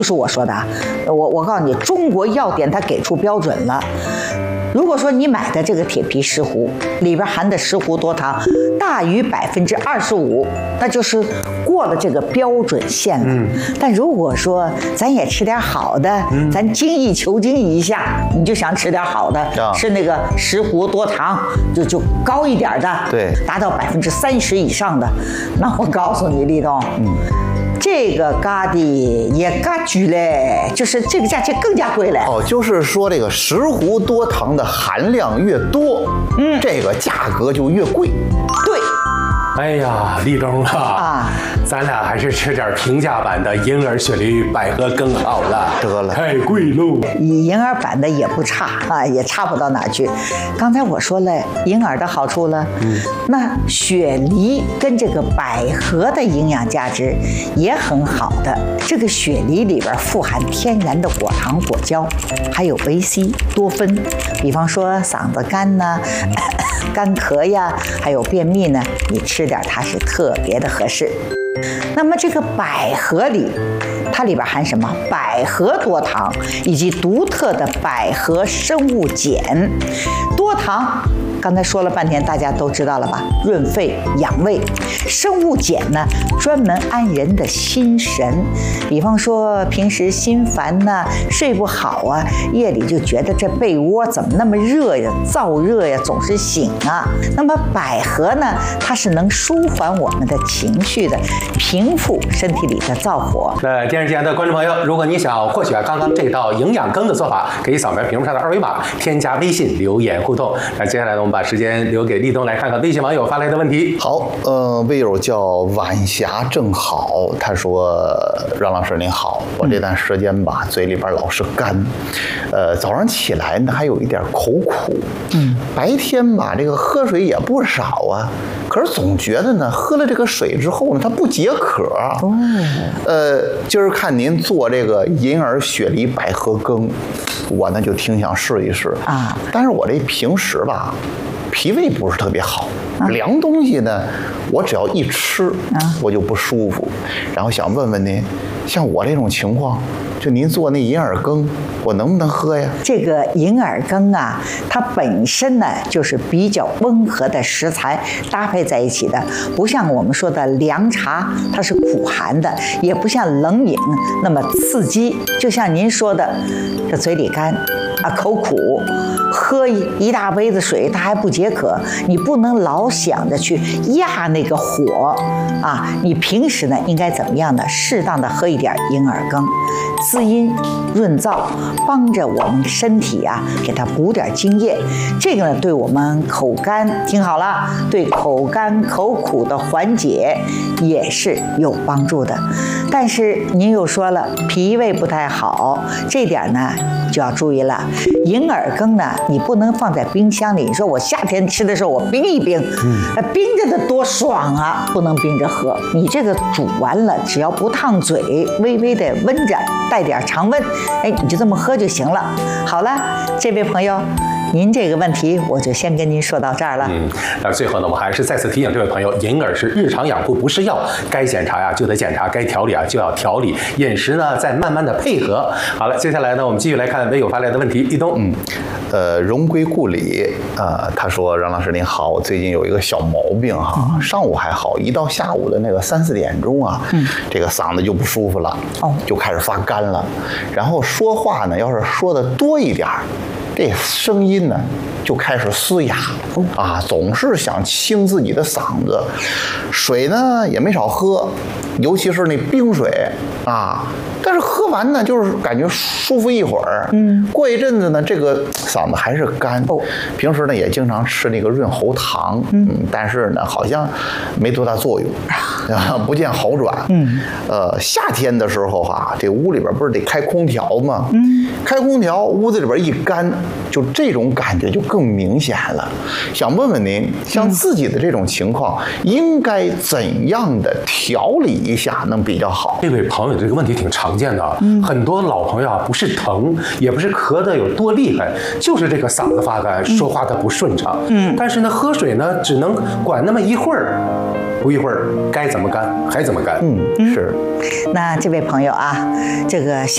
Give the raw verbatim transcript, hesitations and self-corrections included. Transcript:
是我说的啊，我我告诉你，中国药典它给出标准了。如果说你买的这个铁皮石斛里边含的石斛多糖大于百分之二十五，那就是过了这个标准线了。嗯、但如果说咱也吃点好的，嗯、咱精益求精一下，你就想吃点好的，啊、吃那个石斛多糖就就高一点的， 对， 达到百分之三十以上的，那我告诉你，立冬，嗯。这个嘎的也嘎居嘞，就是这个价钱更加贵嘞。 哦，就是说这个石斛多糖的含量越多，嗯，这个价格就越贵。 对。 哎呀，立冬啊，啊咱俩还是吃点平价版的银耳雪梨百合更好了。 得了， 太贵喽。 银耳版的也不差啊，也差不到哪去。刚才我说了银耳的好处了，嗯，那雪梨跟这个百合的营养价值也很好的。这个雪梨里边富含天然的果糖、果胶，还有维 C、多酚，比方说嗓子干呐、干咳呀，还有便秘呢，你吃点它是特别的合适。那么这个百合里，它里边含什么？百合多糖以及独特的百合生物碱。多糖刚才说了半天，大家都知道了吧？润肺养胃。生物碱呢，专门安人的心神。比方说平时心烦呐、啊，睡不好啊，夜里就觉得这被窝怎么那么热呀，燥热呀，总是醒啊。那么百合呢，它是能舒缓我们的情绪的，平复身体里的燥火。 那电视机前的观众朋友，如果你想获取刚刚这道营养羹的做法，可以扫描屏幕上的二维码，添加微信留言互动。那接下来呢，我们把时间留给立冬来看看微信网友发来的问题。 好，呃，微友叫晚霞正好，他说：“让老师您好，我这段时间吧，嘴里边老是干，呃，早上起来呢还有一点口苦，嗯，白天吧这个喝水也不少啊，可是总觉得呢喝了这个水之后呢，它不解渴。哦，呃，今儿看您做这个银耳雪梨百合羹，我呢就挺想试一试啊，但是我这平时吧。”脾胃不是特别好，凉东西呢，我只要一吃，我就不舒服。然后想问问您，像我这种情况，就您做那银耳羹，我能不能喝呀？ 这个银耳羹啊，它本身呢就是比较温和的食材搭配在一起的，不像我们说的凉茶，它是苦寒的，也不像冷饮那么刺激。就像您说的，这嘴里干啊，口苦。喝一大杯子水，它还不解渴，你不能老想着去压那个火啊！你平时呢应该怎么样呢？适当的喝一点银耳羹，滋阴润燥，帮着我们身体啊给它补点津液。这个呢对我们口干，听好了，对口干口苦的缓解也是有帮助的。但是您又说了脾胃不太好，这点呢就要注意了。银耳羹呢，你不能放在冰箱里。你说我夏天吃的时候，我冰一冰，嗯，冰着的多爽啊！不能冰着喝。你这个煮完了，只要不烫嘴，微微的温着，带点常温，哎，你就这么喝就行了。好了，这位朋友。您这个问题我就先跟您说到这儿了。 嗯，那最后呢，我还是再次提醒这位朋友，银耳是日常养护，不是药，该检查呀就得检查，该调理啊就要调理，饮食呢再慢慢的配合。好了，接下来呢，我们继续来看微友发来的问题。立冬，嗯， 呃，荣归故里啊、呃，他说：“让老师您好，我最近有一个小毛病哈，嗯、上午还好，一到下午的那个三四点钟啊，嗯，这个嗓子就不舒服了，哦，就开始发干了，然后说话呢，要是说的多一点。”这声音呢就开始嘶哑啊，总是想清自己的嗓子，水呢也没少喝，尤其是那冰水啊，但是喝完呢就是感觉舒服一会儿，嗯，过一阵子呢这个嗓子还是干。哦，平时呢也经常吃那个润喉糖，嗯，但是呢好像没多大作用，啊，不见好转。嗯，呃，夏天的时候哈、啊，这屋里边不是得开空调吗？嗯，开空调，屋子里边一干。就这种感觉就更明显了。想问问您，像自己的这种情况，应该怎样的调理一下能比较好？ 这位朋友这个问题挺常见的，嗯，很多老朋友啊，不是疼，也不是咳得有多厉害，就是这个嗓子发干，说话的不顺畅。嗯，但是呢，喝水呢，只能管那么一会儿，不一会儿该怎么干还怎么干。 嗯，是。 那这位朋友啊，这个。